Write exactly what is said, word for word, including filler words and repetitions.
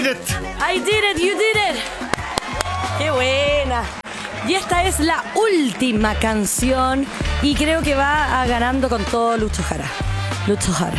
I did it, you did it. Qué buena. Y esta es la última canción y creo que va a ganando con todo Lucho Jara. Lucho Jara.